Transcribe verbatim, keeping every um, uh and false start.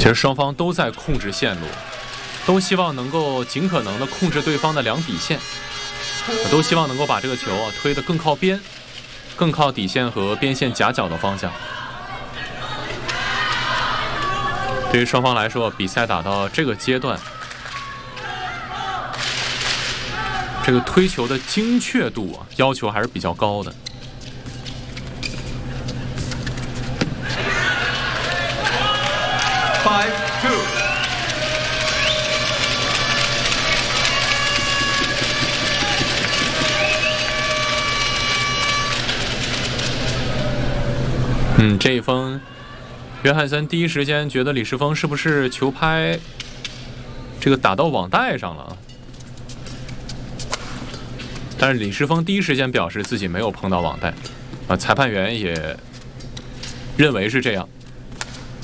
其实双方都在控制线路，都希望能够尽可能的控制对方的两底线，都希望能够把这个球啊推得更靠边，更靠底线和边线夹角的方向。对于双方来说，比赛打到这个阶段，这个推球的精确度啊，要求还是比较高的。 Five two。 嗯，这一封，约翰森第一时间觉得李世峰是不是球拍这个打到网带上了？但是李世峰第一时间表示自己没有碰到网带，啊，裁判员也认为是这样。